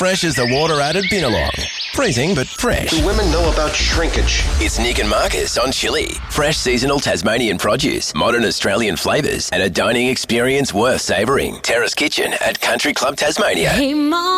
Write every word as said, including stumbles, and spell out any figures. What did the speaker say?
fresh as the water at Binnalong. Freezing but fresh. Do women know about shrinkage? It's Nick and Marcus on Chili. Fresh seasonal Tasmanian produce, modern Australian flavours, and a dining experience worth savouring. Terrace Kitchen at Country Club Tasmania. Hey, Mom.